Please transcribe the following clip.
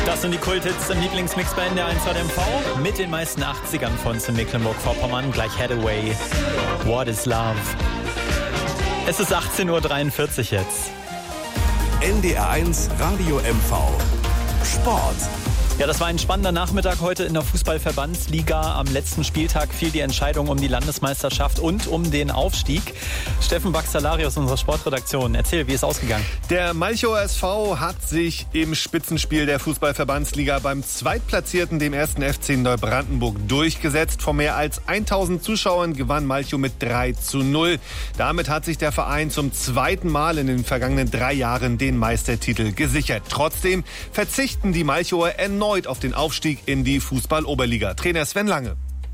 Das sind die Kulthits im Lieblingsmix bei NDR 1 MV mit den meisten 80ern von Mecklenburg-Vorpommern. Gleich Hathaway, What is Love. Es ist 18:43 Uhr jetzt. NDR 1 Radio MV. Sport. Ja, das war ein spannender Nachmittag heute in der Fußballverbandsliga. Am letzten Spieltag fiel die Entscheidung um die Landesmeisterschaft und um den Aufstieg. Steffen Baxalari aus unserer Sportredaktion, erzähl, wie ist ausgegangen? Der Malchower SV hat sich im Spitzenspiel der Fußballverbandsliga beim Zweitplatzierten, dem 1. FC Neubrandenburg, durchgesetzt. Vor mehr als 1000 Zuschauern gewann Malchow mit 3:0. Damit hat sich der Verein zum zweiten Mal in den vergangenen 3 Jahren den Meistertitel gesichert. Trotzdem verzichten die Malchower erneut auf den Aufstieg in die Fußball-Oberliga. Trainer Sven Lange.